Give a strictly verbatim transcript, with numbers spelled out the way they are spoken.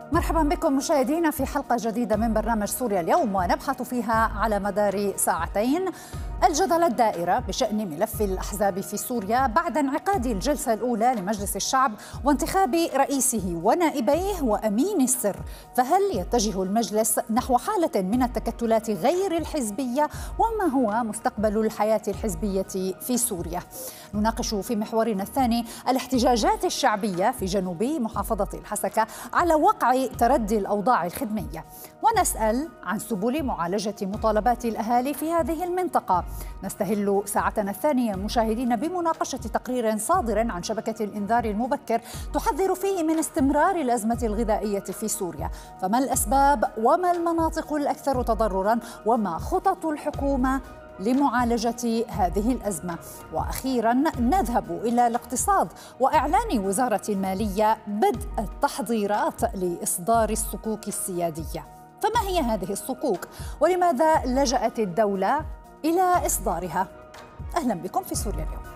مرحبا بكم مشاهدينا في حلقة جديدة من برنامج سوريا اليوم، ونبحث فيها على مدار ساعتين الجدل الدائرة بشأن ملف الأحزاب في سوريا بعد انعقاد الجلسة الأولى لمجلس الشعب وانتخاب رئيسه ونائبيه وأمين السر. فهل يتجه المجلس نحو حالة من التكتلات غير الحزبية؟ وما هو مستقبل الحياة الحزبية في سوريا؟ نناقش في محورنا الثاني الاحتجاجات الشعبية في جنوب محافظة الحسكة على وقع تردي الأوضاع الخدمية، ونسأل عن سبل معالجة مطالبات الأهالي في هذه المنطقة. نستهل ساعتنا الثانية مشاهدين بمناقشة تقرير صادر عن شبكة الإنذار المبكر تحذر فيه من استمرار الأزمة الغذائية في سوريا. فما الأسباب وما المناطق الأكثر تضرراً وما خطط الحكومة لمعالجة هذه الأزمة؟ وأخيراً نذهب إلى الاقتصاد وإعلان وزارة المالية بدء التحضيرات لإصدار الصكوك السيادية. فما هي هذه الصكوك ولماذا لجأت الدولة إلى إصدارها؟ أهلا بكم في سوريا اليوم.